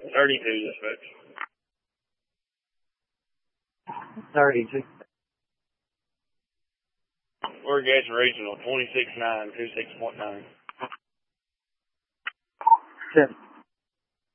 32 dispatch. 32. We're Gadsden Regional, 26-9, 26.9. 7.